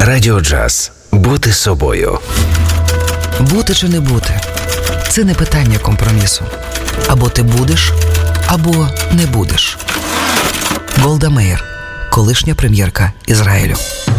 Радіо Джаз. Бути собою. Бути чи не бути – це не питання компромісу. Або ти будеш, або не будеш. Голда Меїр, колишня прем'єрка Ізраїлю.